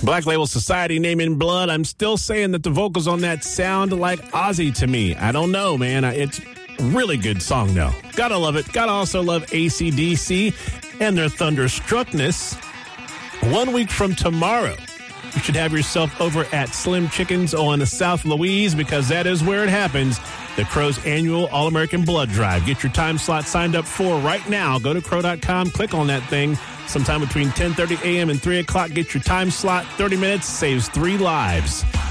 Black Label Society, Name in Blood. I'm still saying that the vocals on that sound like Ozzy to me. I don't know, man. It's a really good song, though. Gotta love it. Gotta also love AC/DC and their thunderstruckness. 1 week from tomorrow, you should have yourself over at Slim Chickens on South Louise, because that is where it happens. The Crow's annual All-American Blood Drive. Get your time slot signed up for right now. Go to crow.com, click on that thing. Sometime between 10:30 a.m. and 3 o'clock, get your time slot. 30 minutes saves 3 lives.